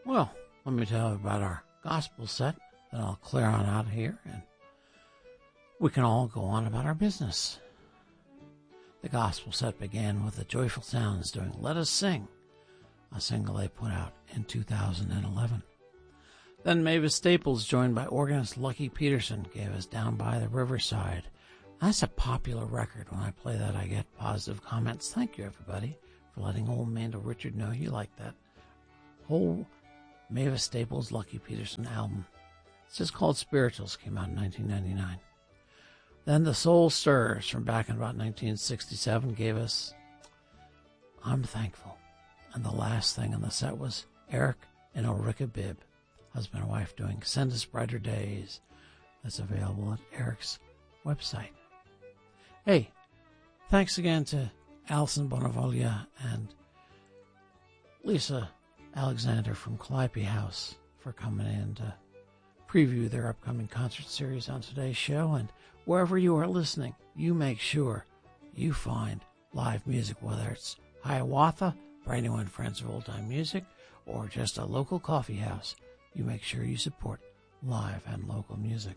Well, let me tell you about our gospel set, then I'll clear on out of here and we can all go on about our business. The gospel set began with the Joyful Sounds doing Let Us Sing, a single they put out in 2011. Then Mavis Staples, joined by organist Lucky Peterson, gave us Down by the Riverside. That's a popular record. When I play that, I get positive comments. Thank you, everybody, for letting old Mandel Richard know you like that whole Mavis Staples Lucky Peterson album. It's just called Spirituals, came out in 1999. Then the Soul Stirrers from back in about 1967 gave us I'm Thankful. And the last thing on the set was Eric and Ulrika Bibb, husband and wife, doing Send Us Brighter Days. That's available at Eric's website. Hey, thanks again to Alison Bonavoglia and Lisa Alexander from Calliope House for coming in to preview their upcoming concert series on today's show. And wherever you are listening, you make sure you find live music, whether it's Hiawatha, Brand New and Friends of Old Time Music, or just a local coffee house. You make sure you support live and local music.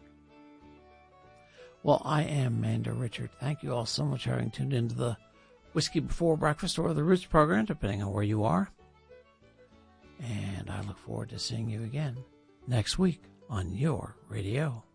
Well, I am Mandel Richard. Thank you all so much for having tuned into the Whiskey Before Breakfast or the Roots program, depending on where you are. And I look forward to seeing you again next week on your radio.